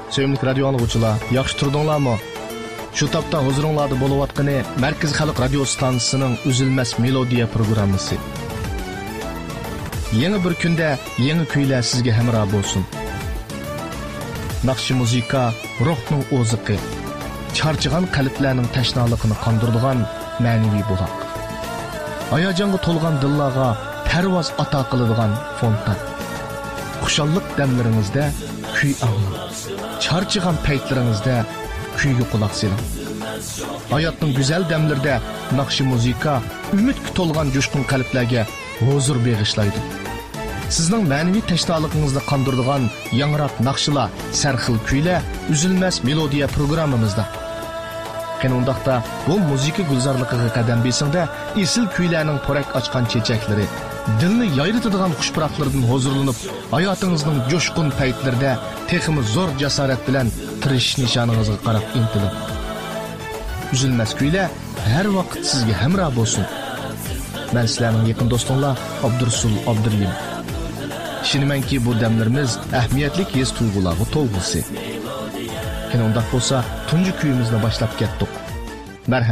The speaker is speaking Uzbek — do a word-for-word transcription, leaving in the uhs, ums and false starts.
Sevimli radio anlıqçılar, yaxşı turdinglarmi? Şu tapda huzuringlarda bo'layotgani Markaz Xalq radio stansiyasining Uzilmas melodiya programmasi. Yangi bir kunda yangi kuylar sizga hamroh bo'lsin. Naqshi muzika ruhning o'ziqi, charchigan qalblarning tashnaligini qondiradigan ma'naviy buloq. Hayajonga to'lgan dillarga parvoz ato qiladigan fontan. Xushallik damlaringizda kuy anglang. Charchigan paytlaringizda kuyga quloq soling. Hayotning go'zal damlarida naqshi muzika umidga to'lgan jo'shqin qalblarga huzur bag'ishlaydi. Sizning ma'naviy tashnoligingizni qondiradigan yangroq naqshlar, sarxil kuylar Uzilmas melodiya programmamizda. Qanundaqda bu muzika gulzorligiga qadam besingda esil kuylarning porak ochgan chechaklari, dilni yayritadigan xushpuroqlardan huzurlanib, hayotingizning jo'shqin paytlarida texmi zo'r jasorat bilan tirish nishoningizga qarab intilib. Uzilmas kuylar har vaqt sizga hamroh bo'lsin. Men sizlarning yaqin do'stinglar Abdursul Abdurlim. Ishonimanki bu damlarimiz ahamiyatli his tuyg'ularga to'lg'isi. Qanundaq bo'lsa, tunji kuyimizni boshlab ketdik.